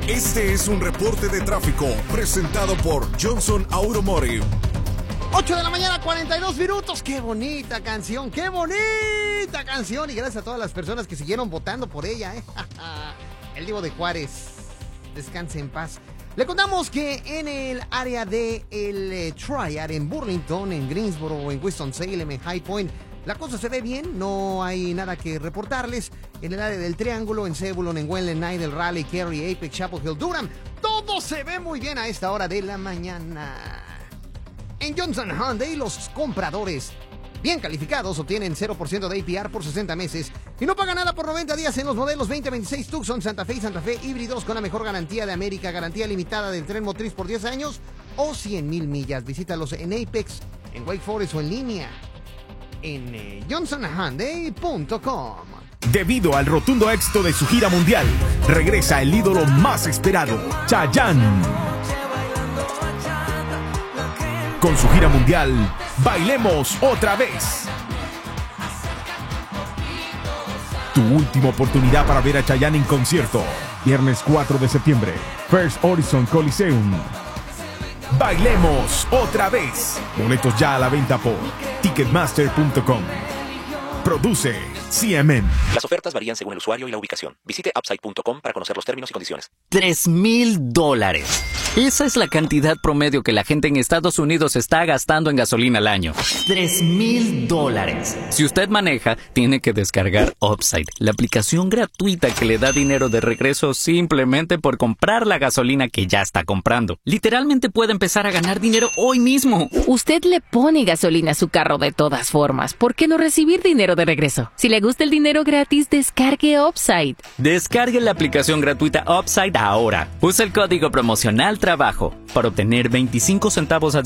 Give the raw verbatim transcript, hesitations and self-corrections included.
Este es un reporte de tráfico presentado por Johnson Automotive. ocho de la mañana, cuarenta y dos minutos. ¡Qué bonita canción! ¡Qué bonita canción! Y gracias a todas las personas que siguieron votando por ella, ¿eh? El Divo de Juárez. Descanse en paz. Le contamos que en el área de el eh, Triad, en Burlington, en Greensboro, en Winston-Salem, en High Point, la cosa se ve bien, no hay nada que reportarles. En el área del Triángulo, en Zebulon, en Wayland, Nidal, Raleigh, Cary, Apex, Chapel Hill, Durham, todo se ve muy bien a esta hora de la mañana. En Johnson Hyundai, los compradores bien calificados obtienen cero por ciento de A P R por sesenta meses y no pagan nada por noventa días en los modelos veinte veintiséis Tucson, Santa Fe y Santa Fe híbridos con la mejor garantía de América, garantía limitada del tren motriz por diez años o cien mil millas. Visítalos en Apex, en Wake Forest o en línea en eh, johnson hyundai punto com. Debido al rotundo éxito de su gira mundial, regresa el ídolo más esperado, Chayanne. Con su gira mundial, Bailemos Otra Vez. Tu última oportunidad para ver a Chayanne en concierto. Viernes cuatro de septiembre, First Horizon Coliseum. Bailemos Otra Vez. Boletos ya a la venta por ticketmaster punto com. Produce C M N. Las ofertas varían según el usuario y la ubicación. Visite upside punto com para conocer los términos y condiciones. Tres mil dólares. Esa es la cantidad promedio que la gente en Estados Unidos está gastando en gasolina al año. Tres mil dólares. Si usted maneja, tiene que descargar Upside, la aplicación gratuita que le da dinero de regreso simplemente por comprar la gasolina que ya está comprando. Literalmente puede empezar a ganar dinero hoy mismo. Usted le pone gasolina a su carro de todas formas. ¿Por qué no recibir dinero de regreso? Si le gusta el dinero gratis, descargue Upside. Descargue la aplicación gratuita Upside ahora. Usa el código promocional trabajo para obtener veinticinco centavos